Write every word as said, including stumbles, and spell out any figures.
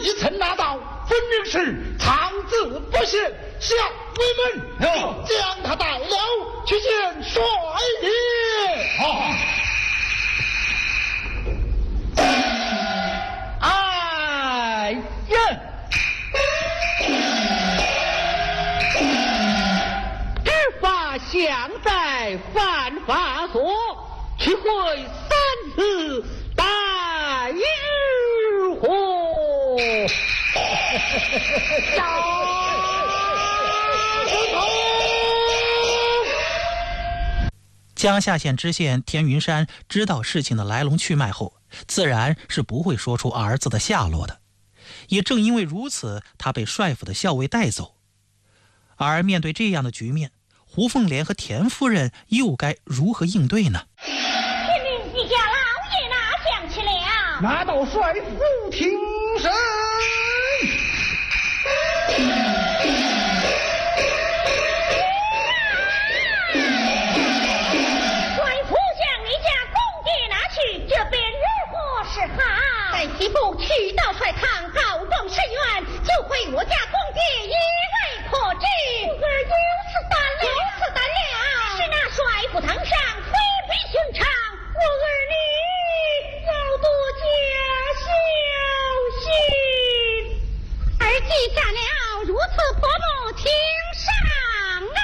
一曾拿到，分明是堂子不贤，小尉们将他带了去见帅爷。 好。 哎呀！执法相在犯法所，去回三次待日火。 江夏县知县田云山知道事情的来龙去脉后，自然是不会说出儿子的下落的。也正因为如此，他被帅府的校尉带走。而面对这样的局面，胡凤莲和田夫人又该如何应对呢？ 天明，你家老爷哪想去了？ 拿到帅府听审。 媳妇去到帅堂告状申冤，就回我家公爹一